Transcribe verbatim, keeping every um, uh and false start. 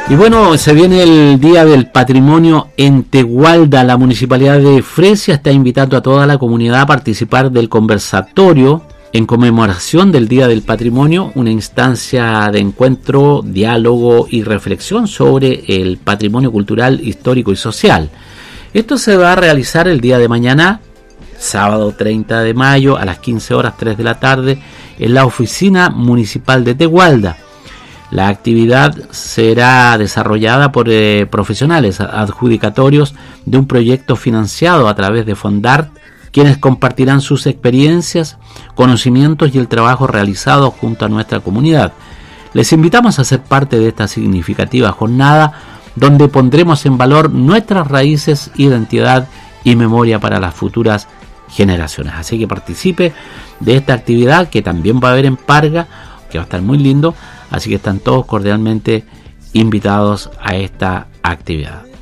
Y bueno, se viene el Día del Patrimonio en Tegualda. La Municipalidad de Fresia está invitando a toda la comunidad a participar del conversatorio en conmemoración del Día del Patrimonio, una instancia de encuentro, diálogo y reflexión sobre el patrimonio cultural, histórico y social. Esto se va a realizar el día de mañana, sábado treinta de mayo, a las quince horas tres de la tarde, en la oficina municipal de Tegualda. La actividad será desarrollada por eh, profesionales adjudicatorios de un proyecto financiado a través de Fondart, quienes compartirán sus experiencias, conocimientos y el trabajo realizado junto a nuestra comunidad. Les invitamos a ser parte de esta significativa jornada, donde pondremos en valor nuestras raíces, identidad y memoria para las futuras generaciones. Así que participe de esta actividad, que también va a haber en Parga, que va a estar muy lindo. Así que están todos cordialmente invitados a esta actividad.